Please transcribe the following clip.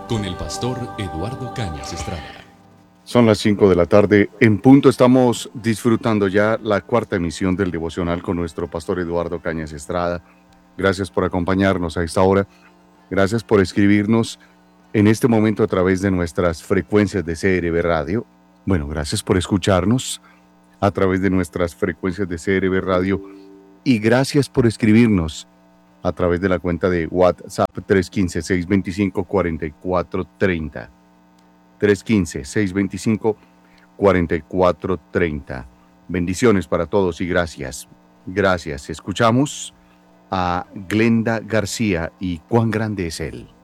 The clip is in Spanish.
con el pastor Eduardo Cañas Estrada. Son las 5 de la tarde. En punto estamos disfrutando ya la cuarta emisión del devocional con nuestro pastor Eduardo Cañas Estrada. Gracias por acompañarnos a esta hora. Gracias por escribirnos en este momento a través de nuestras frecuencias de CRB Radio. Bueno, gracias por escucharnos a través de nuestras frecuencias de CRB Radio y gracias por escribirnos a través de la cuenta de WhatsApp 315-625-4430. 315-625-4430. Bendiciones para todos y gracias. Gracias. Escuchamos a Glenda García y Cuán grande es Él.